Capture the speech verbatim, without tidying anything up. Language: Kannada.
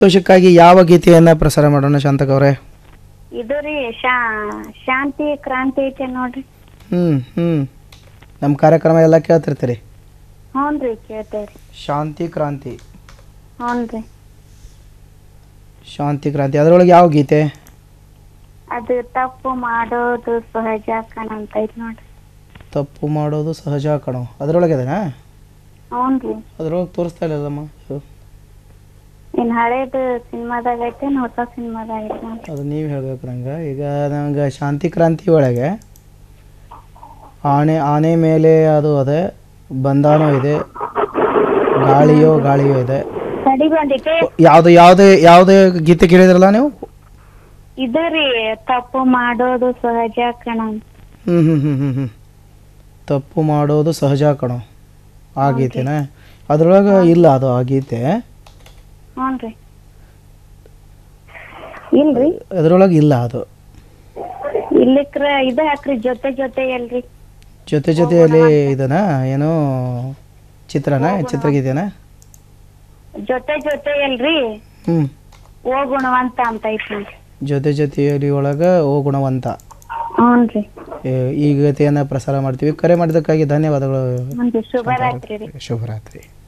ಸಂತೋಷಕ್ಕಾಗಿ ಯಾವ ಗೀತೆಯನ್ನ ಪ್ರಸಾರ ಮಾಡೋಣ ಶಾಂತಕ್ ಅವರೇ? ಇದು ರೀ ಶಾ ಶಾಂತಿ ಕ್ರಾಂತಿ ಐತೆ ನೋಡ್ರಿ. ಹ್ಮ್ ಹ್ಮ್ ನಮ್ಮ ಕಾರ್ಯಕ್ರಮ ಎಲ್ಲ ಕೇಳ್ತಿರ್ತೀರಿ? ಹ್ಞೂನ್ರಿ ಕೇಳ್ತೇವ್ರಿ. ಶಾಂತಿ ಕ್ರಾಂತಿ. ಹ್ಞೂನ್ರಿ. ಶಾಂತಿ ಕ್ರಾಂತಿ ಅದರೊಳಗೆ ಯಾವ ಗೀತೆ? ಅದು ತಪ್ಪು ಮಾಡೋದು ಸಹಜ ಕಣ ಅಂತ ಐತಿ ನೋಡ್ರಿ. ತಪ್ಪು ಮಾಡೋದು ಸಹಜ ಕಣೋ ಅದರೊಳಗೆ ಅದನಾ? ಹ್ಞೂನ್ರಿ. ಅದ್ರೊಳಗೆ ತೋರಿಸ್ತಾ ಇಲ್ಲಲ್ಲಮ್ಮ ಇದು. ಇನ್ ಹಳೇದು ಸಿನಿಮಾದಾಗ ಐತೆ ಹೊಸ ಸಿನಿಮಾದಾಗ ಐತೆ ನೋಡ್ರಿ. ಅದು ನೀವು ಹೇಳ್ಬೇಕು ನಂಗೆ. ಈಗ ನಂಗೆ ಶಾಂತಿ ಕ್ರಾಂತಿ ಒಳಗೆ ಆನೆ ಆನೆ ಮೇಲೆ ಅದು ಅದೇ ಬಂದಾನೋ ಇದೆ, ಗಾಳಿಯೋ ಗಾಳಿಯೋ ಇದೆ. ತಡಿ ಬಂದಿಕ್ಕೆ ಯಾವ್ದು ಯಾವುದೇ ಯಾವುದೇ ಗೀತೆ ಕೇಳಿದ್ರಲ್ಲ ನೀವು? ಇದು ರೀ ತಪ್ಪು ಮಾಡೋದು ಸಹಜ ಕಣ. ಹ್ಮ್ ಹ್ಮ್ ಹ್ಮ್ ಹ್ಮ್ ಹ್ಮ್ ತಪ್ಪು ಮಾಡೋದು ಸಹಜ ಕಣೋ ಆ ಗೀತೆನಾ? ಅದ್ರೊಳಗೆ ಇಲ್ಲ ಅದು ಆ ಗೀತೆ. ಹ್ಞೂನ್ರಿ. ಇಲ್ರಿ ಅದ್ರೊಳಗೆ ಇಲ್ಲ ಅದು. ಇಲ್ಲಿಕ್ರ ಇದು ಹಾಕ್ರಿ ಜೊತೆ ಜೊತೆ ಎಲ್ರಿ. ಜೊತೆ ಜೊತೆಯಲ್ಲಿ ಇದನಾ ಏನೋ ಚಿತ್ರನ ಚಿತ್ರಗೀತೆನಾ? ಜೊತೆ ಜೊತೆ ಎಲ್ರಿ ಹ್ಮ್ ಓ ಗುಣವಂತ ಅಂತ ಐತಿ ನೋಡ್ರಿ. ಜೊತೆ ಜೊತೆಯಲ್ಲಿ ಒಳಗೆ ಓ ಗುಣವಂತ. ಹ್ಞೂನ್ರಿ. ಈ ಗೀತೆಯನ್ನು ಪ್ರಸಾರ ಮಾಡ್ತೀವಿ. ಕರೆ ಮಾಡಿದ್ದಕ್ಕಾಗಿ ಧನ್ಯವಾದಗಳು. ಶುಭರಾತ್ರಿ. ಶುಭರಾತ್ರಿ.